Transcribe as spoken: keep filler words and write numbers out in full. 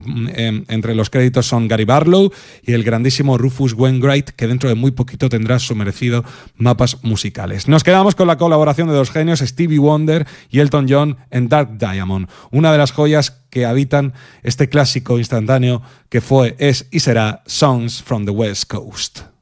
eh, entre los créditos son Gary Barlow y el grandísimo Rufus Wainwright, que dentro de muy poquito tendrá su merecido mapas musicales. Nos quedamos con la colaboración de dos genios, Stevie Wonder y Elton John, en Dark Diamond, una de las joyas que habitan este clásico instantáneo que fue, es y será Songs from the West Coast.